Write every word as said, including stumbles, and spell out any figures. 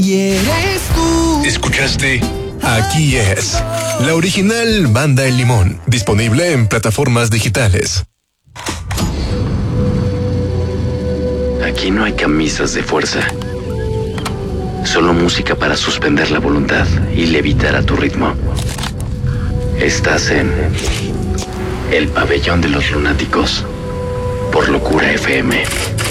Y eres tú. ¿Escuchaste? Aquí es la original Banda El Limón, disponible en plataformas digitales. Aquí no hay camisas de fuerza, solo música para suspender la voluntad y levitar a tu ritmo. Estás en el pabellón de los lunáticos por Locura F M.